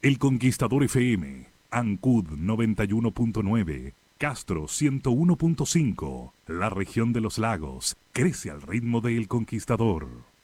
El Conquistador FM, Ancud 91.9, Castro 101.5. La región de los lagos crece al ritmo de El Conquistador.